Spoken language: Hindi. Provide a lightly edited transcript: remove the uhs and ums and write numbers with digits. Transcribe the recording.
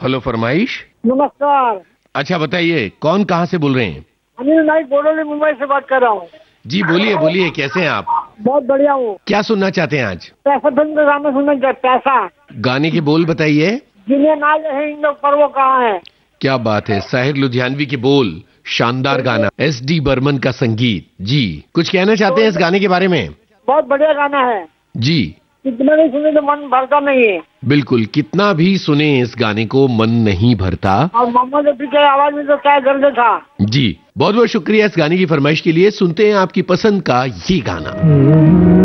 हेलो, फरमाइश। नमस्कार। अच्छा बताइए, कौन कहाँ से बोल रहे हैं? अनिल नाइक बोडोली मुंबई से बात कर रहा हूँ। जी बोलिए बोलिए, कैसे हैं आप? बहुत बढ़िया हूँ। क्या सुनना चाहते हैं आज? पैसा फिल्म के गाने सुनने का पैसा। गाने के बोल बताइए। जिन्हें ना है इन लोग पर वो कहाँ है। क्या बात है, साहिर लुधियानवी के बोल, शानदार गाना, SD बर्मन का संगीत। जी, कुछ कहना चाहते हैं इस गाने के बारे में? बहुत बढ़िया गाना है जी, कितना नहीं सुने तो मन भरता नहीं है। बिल्कुल, कितना भी सुने इस गाने को मन नहीं भरता। और मोहम्मद रफी की आवाज में तो क्या दर्द था। जी, बहुत बहुत शुक्रिया इस गाने की फरमाइश के लिए। सुनते हैं आपकी पसंद का ये गाना।